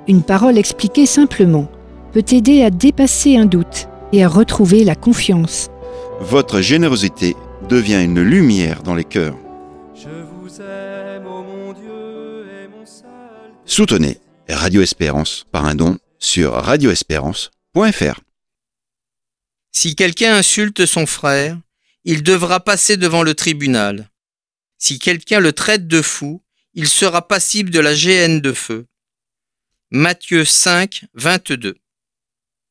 Une parole expliquée simplement peut aider à dépasser un doute et à retrouver la confiance. Votre générosité devient une lumière dans les cœurs. Je vous aime, ô mon Dieu, et mon seul... Soutenez Radio Espérance par un don sur radioespérance.fr. Si quelqu'un insulte son frère, il devra passer devant le tribunal. Si quelqu'un le traite de fou, il sera passible de la géhenne de feu. Matthieu 5, 22.